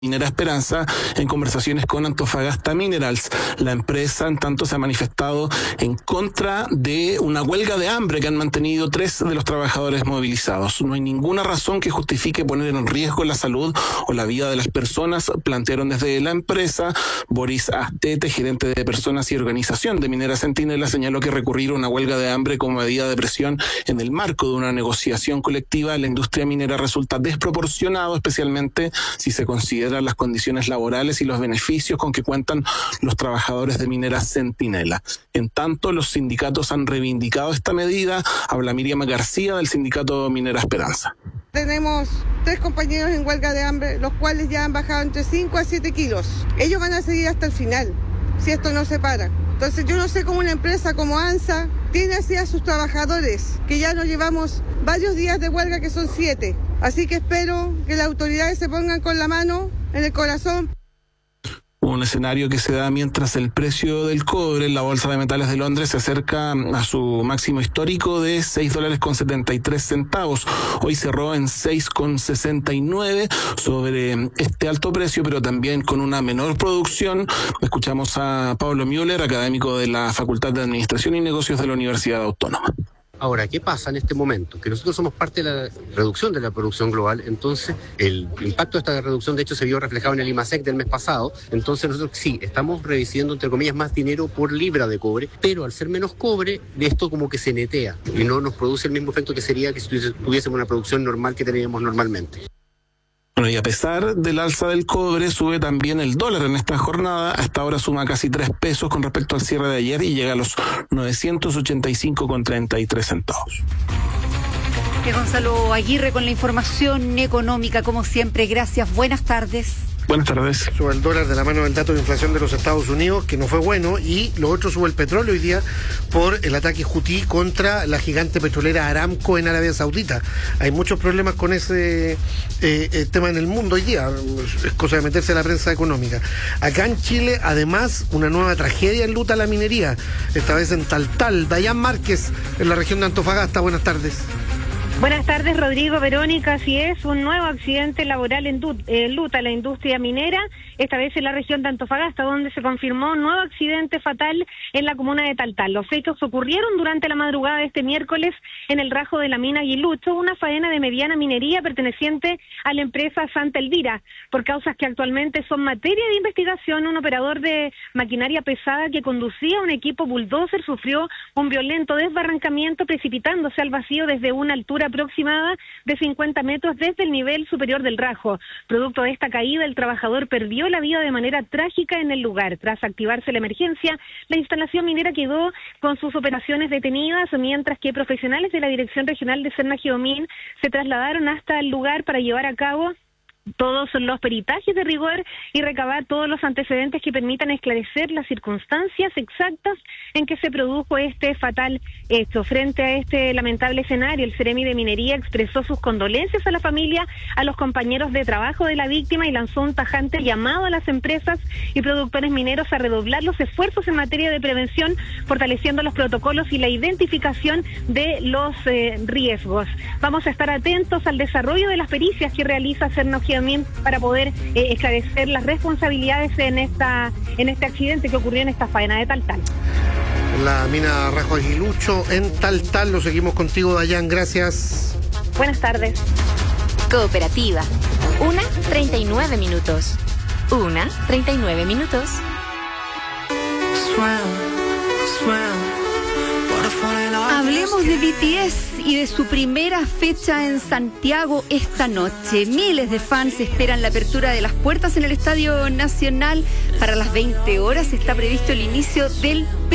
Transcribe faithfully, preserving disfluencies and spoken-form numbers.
Minera Esperanza en conversaciones con Antofagasta Minerals. La empresa, en tanto, se ha manifestado en contra de una huelga de hambre que han mantenido tres de los trabajadores movilizados. No hay ninguna razón que justifique poner en riesgo la salud o la vida de las personas, plantearon desde la empresa. Boris Astete, gerente de personas y organización de Minera Centinela, señaló que recurrir a una huelga de hambre como medida de presión en el marco de una negociación colectiva en la industria minera resulta desproporcionado, especialmente si se considera las condiciones laborales y los beneficios con que cuentan los trabajadores de Minera Centinela. En tanto, los sindicatos han reivindicado esta medida. Habla Miriam García del sindicato Minera Esperanza. Tenemos tres compañeros en huelga de hambre, los cuales ya han bajado entre cinco a siete kilos. Ellos van a seguir hasta el final, si esto no se para. Entonces yo no sé cómo una empresa como ANSA tiene así a sus trabajadores, que ya nos llevamos varios días de huelga, que son siete. Así que espero que las autoridades se pongan con la mano en el corazón. Un escenario que se da mientras el precio del cobre en la Bolsa de Metales de Londres se acerca a su máximo histórico de seis dólares con setenta y tres centavos. Hoy cerró en seis con sesenta y nueve sobre este alto precio, pero también con una menor producción. Escuchamos a Pablo Müller, académico de la Facultad de Administración y Negocios de la Universidad Autónoma. Ahora, ¿qué pasa en este momento? Que nosotros somos parte de la reducción de la producción global, entonces el impacto de esta reducción de hecho se vio reflejado en el IMASEC del mes pasado, entonces nosotros sí, estamos recibiendo entre comillas más dinero por libra de cobre, pero al ser menos cobre, esto como que se netea y no nos produce el mismo efecto que sería que si tuviésemos una producción normal que teníamos normalmente. Bueno, y a pesar del alza del cobre, sube también el dólar en esta jornada. Hasta ahora suma casi tres pesos con respecto al cierre de ayer y llega a los novecientos ochenta y cinco con treinta y tres centavos. Que Gonzalo Aguirre con la información económica, como siempre. Gracias, buenas tardes. Buenas tardes. Sube el dólar de la mano del dato de inflación de los Estados Unidos, que no fue bueno, y lo otro sube el petróleo hoy día por el ataque hutí contra la gigante petrolera Aramco en Arabia Saudita. Hay muchos problemas con ese eh, eh, tema en el mundo hoy día, es cosa de meterse en la prensa económica. Acá en Chile, además, una nueva tragedia enluta la minería, esta vez en Taltal. Dayan Márquez, en la región de Antofagasta, buenas tardes. Buenas tardes, Rodrigo, Verónica. Así es, un nuevo accidente laboral enluta la industria minera, esta vez en la región de Antofagasta, donde se confirmó un nuevo accidente fatal en la comuna de Taltal. Los hechos ocurrieron durante la madrugada de este miércoles en el rajo de la mina Aguilucho, una faena de mediana minería perteneciente a la empresa Santa Elvira. Por causas que actualmente son materia de investigación, un operador de maquinaria pesada que conducía un equipo bulldozer sufrió un violento desbarrancamiento, precipitándose al vacío desde una altura aproximada de cincuenta metros desde el nivel superior del rajo. Producto de esta caída, el trabajador perdió la vida de manera trágica en el lugar. Tras activarse la emergencia, la instalación minera quedó con sus operaciones detenidas, mientras que profesionales de la Dirección Regional de Cernagiomín se trasladaron hasta el lugar para llevar a cabo todos los peritajes de rigor y recabar todos los antecedentes que permitan esclarecer las circunstancias exactas en que se produjo este fatal hecho. Frente a este lamentable escenario, el Ceremi de Minería expresó sus condolencias a la familia, a los compañeros de trabajo de la víctima y lanzó un tajante llamado a las empresas y productores mineros a redoblar los esfuerzos en materia de prevención, fortaleciendo los protocolos y la identificación de los eh, riesgos. Vamos a estar atentos al desarrollo de las pericias que realiza Cernagiomín para poder eh, esclarecer las responsabilidades en esta en este accidente que ocurrió en esta faena de Taltal. La mina Rajo Aguilucho en Taltal, lo seguimos contigo, Dayan, gracias. Buenas tardes. Cooperativa, una treinta y nueve minutos. Una treinta y nueve minutos. Hablemos de B T S y de su primera fecha en Santiago esta noche. Miles de fans esperan la apertura de las puertas en el Estadio Nacional. Para las veinte horas está previsto el inicio del